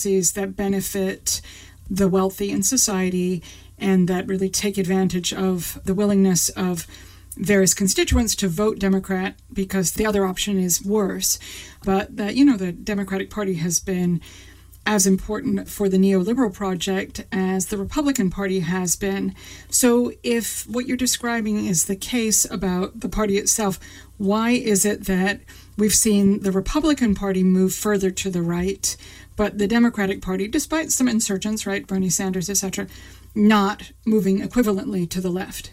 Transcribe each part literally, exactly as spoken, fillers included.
policies that benefit the wealthy in society and that really take advantage of the willingness of various constituents to vote Democrat because the other option is worse. But that, you know, the Democratic Party has been as important for the neoliberal project as the Republican Party has been. So if what you're describing is the case about the party itself, why is it that we've seen the Republican Party move further to the right, but the Democratic Party, despite some insurgents, right, Bernie Sanders, et cetera, not moving equivalently to the left?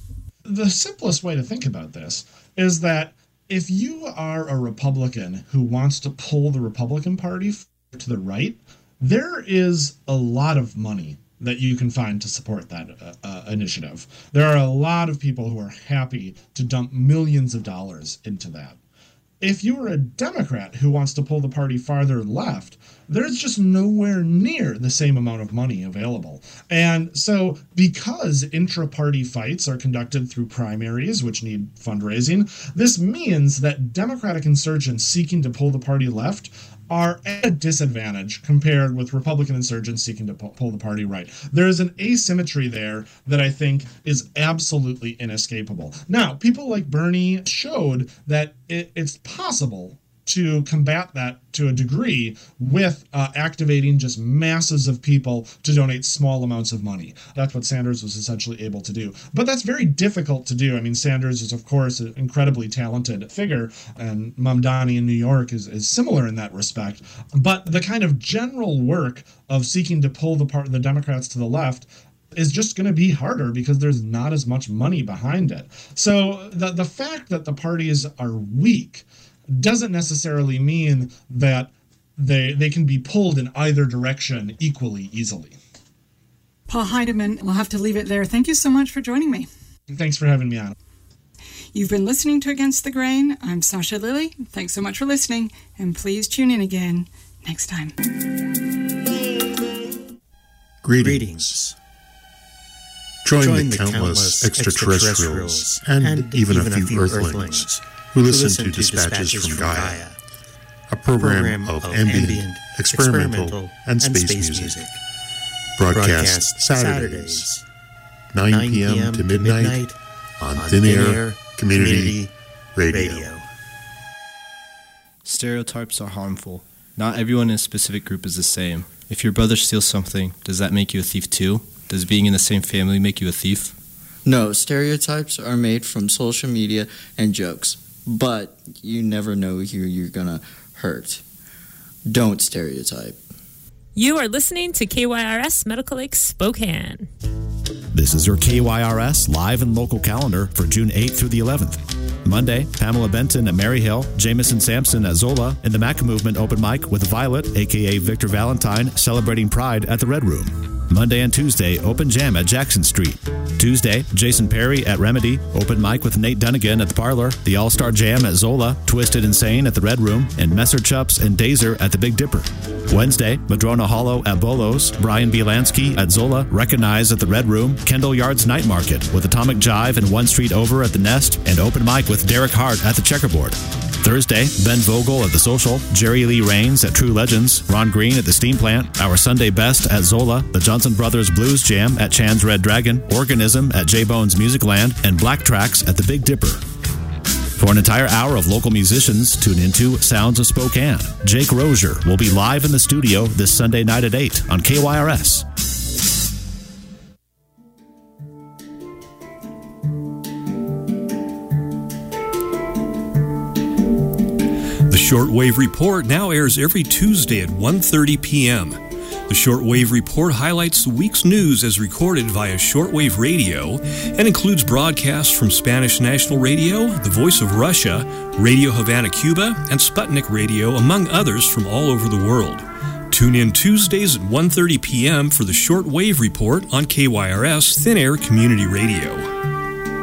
The simplest way to think about this is that if you are a Republican who wants to pull the Republican Party to the right, there is a lot of money that you can find to support that uh, uh, initiative. There are a lot of people who are happy to dump millions of dollars into that. If you are a Democrat who wants to pull the party farther left, there's just nowhere near the same amount of money available. And so because intra-party fights are conducted through primaries, which need fundraising, this means that Democratic insurgents seeking to pull the party left are at a disadvantage compared with Republican insurgents seeking to pull the party right. There is an asymmetry there that I think is absolutely inescapable. Now, people like Bernie showed that it, it's possible to combat that to a degree with uh, activating just masses of people to donate small amounts of money. That's what Sanders was essentially able to do. But that's very difficult to do. I mean, Sanders is, of course, an incredibly talented figure, and Mamdani in New York is, is similar in that respect. But the kind of general work of seeking to pull the part the Democrats to the left is just going to be harder because there's not as much money behind it. So the the fact that the parties are weak doesn't necessarily mean that they they can be pulled in either direction equally easily. Paul Heidemann, we'll have to leave it there. Thank you so much for joining me. Thanks for having me on. You've been listening to Against the Grain. I'm Sasha Lilley. Thanks so much for listening, and please tune in again next time. Greetings. Join, Join the, the countless, countless extraterrestrials, extraterrestrials and, and even, even a few, few Earthlings, Earthlings who listen, listen to Dispatches, Dispatches from Gaia, Gaia, a program, program of, of ambient, ambient experimental, experimental, and space, and space music. music. Broadcast, Broadcast Saturdays, Saturdays nine p.m. to midnight, midnight on Thin Air Community, Community Radio. Radio. Stereotypes are harmful. Not everyone in a specific group is the same. If your brother steals something, does that make you a thief too? Does being in the same family make you a thief? No, stereotypes are made from social media and jokes, but you never know who you're gonna hurt. Don't stereotype. You are listening to K Y R S Medical Lake Spokane. This is your K Y R S live and local calendar for June eighth through the eleventh. Monday, Pamela Benton at Maryhill, Jamison Sampson at Zola, and the Maca Movement open mic with Violet, a k a. Victor Valentine, celebrating Pride at the Red Room. Monday and Tuesday, open jam at Jackson Street. Tuesday, Jason Perry at Remedy, open mic with Nate Dunnigan at the Parlor, the All-Star Jam at Zola, Twisted Insane at the Red Room, and Messer Chups and Dazer at the Big Dipper. Wednesday, Madrona Hollow at Bolos, Brian B. Lansky at Zola, Recognize at the Red Room, Kendall Yards Night Market with Atomic Jive and One Street Over at the Nest, and open mic with Derek Hart at the Checkerboard. Thursday, Ben Vogel at the Social, Jerry Lee Rains at True Legends, Ron Green at the Steam Plant, Our Sunday Best at Zola, the Johnson Brothers Blues Jam at Chan's Red Dragon, Organism at J-Bone's Music Land, and Black Tracks at the Big Dipper. For an entire hour of local musicians, tune into Sounds of Spokane. Jake Rozier will be live in the studio this Sunday night at eight on K Y R S. The Shortwave Report now airs every Tuesday at one thirty p.m. The Shortwave Report highlights the week's news as recorded via shortwave radio and includes broadcasts from Spanish National Radio, The Voice of Russia, Radio Havana, Cuba, and Sputnik Radio, among others from all over the world. Tune in Tuesdays at one thirty p.m. for the Shortwave Report on K Y R S Thin Air Community Radio.